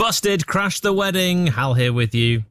Busted, Crash the Wedding. Hal here with you.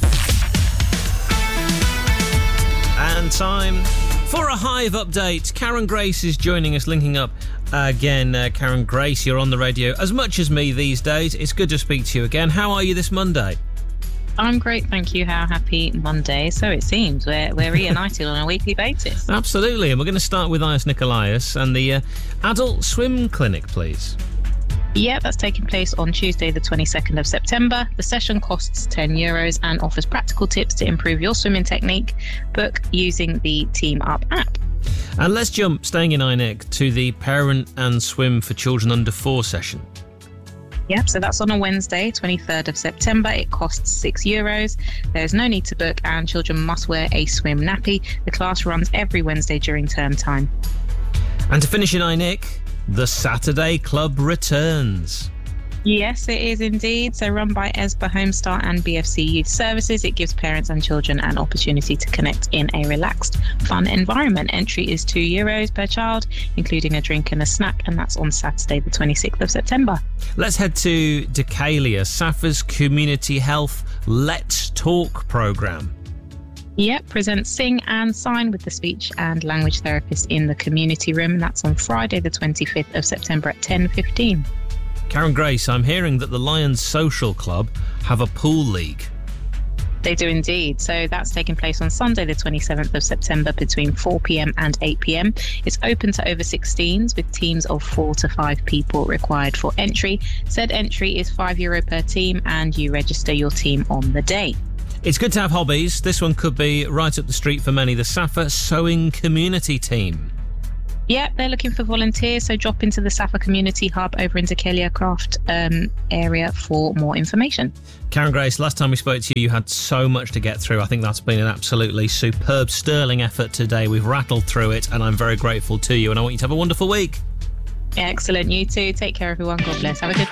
And time for a Hive update. Karen Grace is joining us, linking up again. Karen Grace, you're on the radio as much as me these days. It's good to speak to you again. How are you this Monday? I'm great, thank you. How happy Monday. So it seems we're reunited on a weekly basis. Absolutely, and we're going to start with Ias Nikolaos and the Adult Swim Clinic, please. Yeah, that's taking place on Tuesday the 22nd of September. The session costs €10 and offers practical tips to improve your swimming technique. Book using the Team Up app. And let's jump, staying in INEC, to the Parent and Swim for Children Under 4 session. Yep, so that's on a Wednesday, 23rd of September. It costs €6. There's no need to book and children must wear a swim nappy. The class runs every Wednesday during term time. And to finish in INEC, the Saturday Club returns. Yes, it is indeed. So run by ESPA Homestar and BFC Youth Services, it gives parents and children an opportunity to connect in a relaxed, fun environment. Entry is €2 per child, including a drink and a snack, and that's on Saturday the 26th of September. Let's head to Decalia, SAFA's Community Health Let's Talk programme. Yep, present Sing and Sign with the speech and language therapist in the community room. And that's on Friday the 25th of September at 10:15. Karen Grace, I'm hearing that the Lions Social Club have a pool league. They do indeed. So that's taking place on Sunday the 27th of September between 4 p.m. and 8 p.m. It's open to over 16s with teams of 4 to 5 people required for entry. Said entry is €5 per team and you register your team on the day. It's good to have hobbies. This one could be right up the street for many. The SAFA Sewing Community Team. Yep, they're looking for volunteers, so drop into the SAFA Community Hub over in Decalia Craft area for more information. Karen Grace, last time we spoke to you, you had so much to get through. I think that's been an absolutely superb, sterling effort today. We've rattled through it, and I'm very grateful to you, and I want you to have a wonderful week. Excellent. You too. Take care, everyone. God bless. Have a good